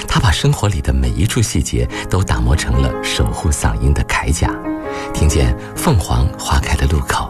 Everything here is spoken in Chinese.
他把生活里的每一处细节都打磨成了守护嗓音的铠甲。听见凤凰花开的路口，